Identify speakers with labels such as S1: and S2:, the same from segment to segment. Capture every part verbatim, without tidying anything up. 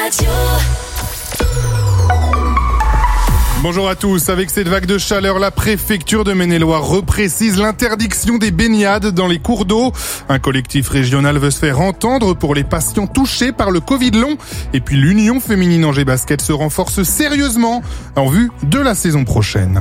S1: Radio.
S2: Bonjour à tous. Avec cette vague de chaleur, la préfecture de Maine-et-Loire reprécise l'interdiction des baignades dans les cours d'eau. Un collectif régional veut se faire entendre pour les patients touchés par le Covid long. Et puis l'Union féminine Angers Basket se renforce sérieusement en vue de la saison prochaine.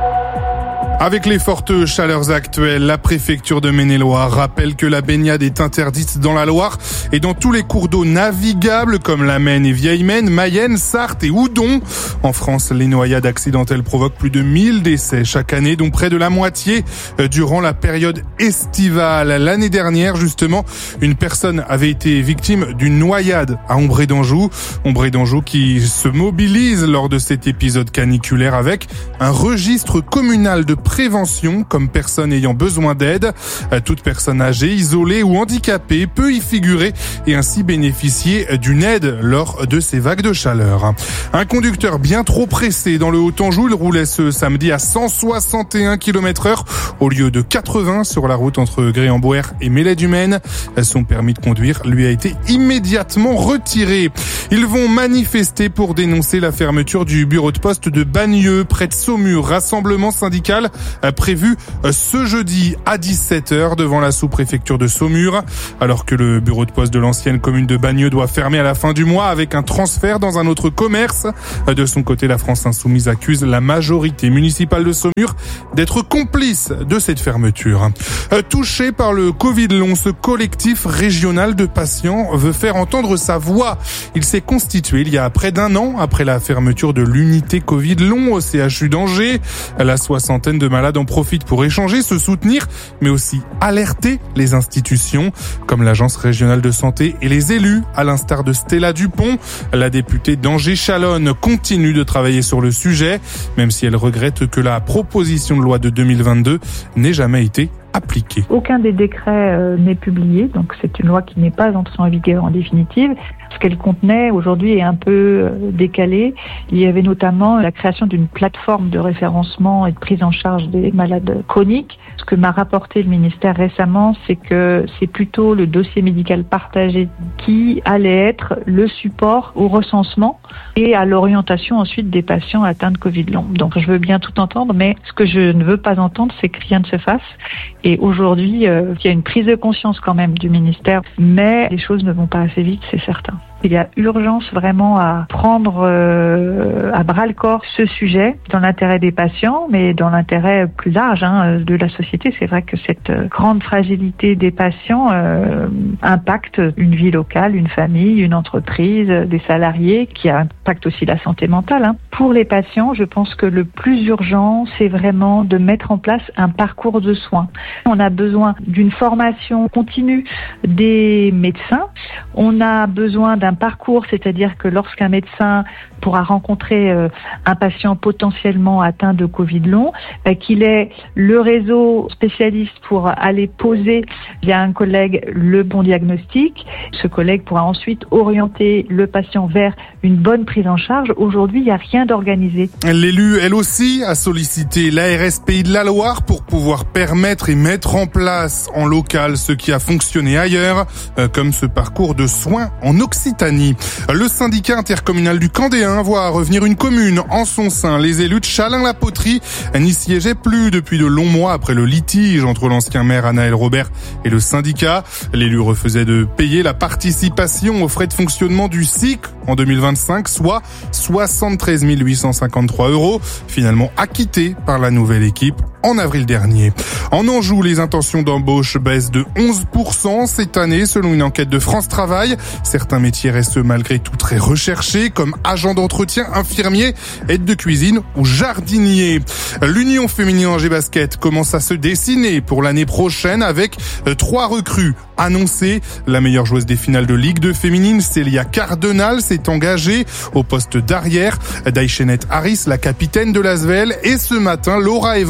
S2: Avec les fortes chaleurs actuelles, la préfecture de Maine-et-Loire rappelle que la baignade est interdite dans la Loire et dans tous les cours d'eau navigables comme la Maine et Vieille Maine, Mayenne, Sarthe et Oudon. En France, les noyades accidentelles provoquent plus de mille décès chaque année, dont près de la moitié durant la période estivale. L'année dernière, justement, une personne avait été victime d'une noyade à Ombré d'Anjou. Ombré d'Anjou qui se mobilise lors de cet épisode caniculaire avec un registre communal de prévention comme personne ayant besoin d'aide. Toute personne âgée, isolée ou handicapée peut y figurer et ainsi bénéficier d'une aide lors de ces vagues de chaleur. Un conducteur bien trop pressé dans le Haut-Anjou, il roulait ce samedi à cent soixante et un kilomètres heure au lieu de quatre-vingts sur la route entre Gré-en-Boer et Mélède-du-Maine. Son permis de conduire lui a été immédiatement retiré. Ils vont manifester pour dénoncer la fermeture du bureau de poste de Bagneux près de Saumur. Rassemblement syndical prévu ce jeudi à dix-sept heures devant la sous-préfecture de Saumur, alors que le bureau de poste de l'ancienne commune de Bagneux doit fermer à la fin du mois avec un transfert dans un autre commerce. De son côté, la France Insoumise accuse la majorité municipale de Saumur d'être complice de cette fermeture. Touché par le Covid long, ce collectif régional de patients veut faire entendre sa voix. Il s'est constitué il y a près d'un an après la fermeture de l'unité Covid long au C H U d'Angers. La soixantaine de malades en profitent pour échanger, se soutenir, mais aussi alerter les institutions comme l'Agence régionale de santé et les élus, à l'instar de Stella Dupont. La députée d'Angers-Chalonne continue de travailler sur le sujet, même si elle regrette que la proposition de loi de deux mille vingt-deux n'ait jamais été appliquée.
S3: Aucun des décrets euh, n'est publié, donc c'est une loi qui n'est pas entrée en vigueur en définitive. Ce qu'elle contenait aujourd'hui est un peu euh, décalé. Il y avait notamment la création d'une plateforme de référencement et de prise en charge des malades chroniques. Ce que m'a rapporté le ministère récemment, c'est que c'est plutôt le dossier médical partagé qui allait être le support au recensement et à l'orientation ensuite des patients atteints de Covid long. Donc je veux bien tout entendre, mais ce que je ne veux pas entendre, c'est que rien ne se fasse. Et aujourd'hui, euh, il y a une prise de conscience quand même du ministère, mais les choses ne vont pas assez vite, c'est certain. Il y a urgence vraiment à prendre euh, à bras-le-corps ce sujet dans l'intérêt des patients, mais dans l'intérêt plus large hein, de la société. C'est vrai que cette grande fragilité des patients euh, impacte une vie locale, une famille, une entreprise, des salariés, qui impacte aussi la santé mentale. Hein. Pour les patients, je pense que le plus urgent, c'est vraiment de mettre en place un parcours de soins. On a besoin d'une formation continue des médecins. On a besoin d'un parcours, c'est-à-dire que lorsqu'un médecin pourra rencontrer euh, un patient potentiellement atteint de Covid long, euh, qu'il ait le réseau spécialiste pour aller poser via un collègue le bon diagnostic. Ce collègue pourra ensuite orienter le patient vers une bonne prise en charge. Aujourd'hui, il n'y a rien d'organisé.
S2: L'élu, elle aussi, a sollicité l'A R S Pays de la Loire pour pouvoir permettre et mettre en place en local ce qui a fonctionné ailleurs, euh, comme ce parcours de soins en Occitanie. Le syndicat intercommunal du Candéen voit revenir une commune en son sein. Les élus de Chalain-la-Poterie n'y siégeaient plus depuis de longs mois après le litige entre l'ancien maire Anaël Robert et le syndicat. L'élu refusait de payer la participation aux frais de fonctionnement du S I C en deux mille vingt-cinq, soit soixante-treize mille huit cent cinquante-trois euros, finalement acquitté par la nouvelle équipe en avril dernier. En Anjou, les intentions d'embauche baissent de onze pour cent cette année selon une enquête de France Travail. Certains métiers restent malgré tout très recherchés comme agent d'entretien, infirmier, aide de cuisine ou jardinier. L'Union féminine Angers Basket commence à se dessiner pour l'année prochaine avec trois recrues annoncées. La meilleure joueuse des finales de Ligue deux féminine, Célia Cardinal, s'est engagée au poste d'arrière. Daïchenette Harris, la capitaine de l'Asvel, et ce matin, Laura Évrard,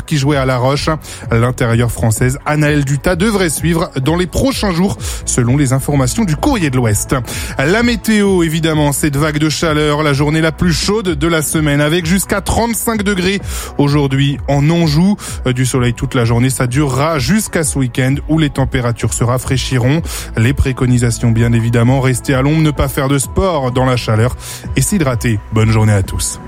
S2: qui jouait à La Roche. L'intérieure française Anaëlle Dutas devrait suivre dans les prochains jours, selon les informations du Courrier de l'Ouest. La météo, évidemment, cette vague de chaleur, la journée la plus chaude de la semaine, avec jusqu'à trente-cinq degrés aujourd'hui en Anjou. Du soleil toute la journée, ça durera jusqu'à ce week-end où les températures se rafraîchiront. Les préconisations, bien évidemment, rester à l'ombre, ne pas faire de sport dans la chaleur et s'hydrater. Bonne journée à tous.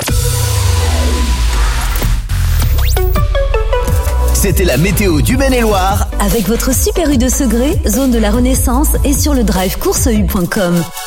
S1: C'était la météo du Maine-et-Loire
S4: avec votre Super U de Segré, zone de la Renaissance et sur le drive course u point com.